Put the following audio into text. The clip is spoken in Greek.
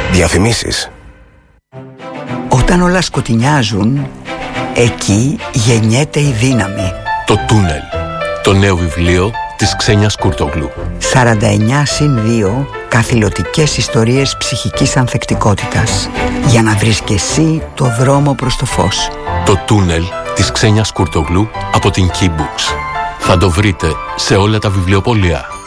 Διαφημίσεις. Όταν όλα σκοτεινιάζουν, εκεί γεννιέται η δύναμη. Το Τούνελ. Το νέο βιβλίο της Ξένιας Κουρτογλού. 49+2 καθηλωτικές ιστορίες ψυχικής ανθεκτικότητας. Για να βρεις και εσύ το δρόμο προς το φως. Το Τούνελ της Ξένιας Κουρτογλού από την Key Books. Θα το βρείτε σε όλα τα βιβλιοπωλεία.